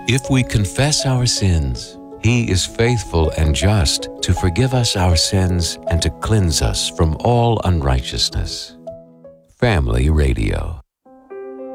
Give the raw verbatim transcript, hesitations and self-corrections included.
If we confess our sins, He is faithful and just to forgive us our sins and to cleanse us from all unrighteousness. Family Radio.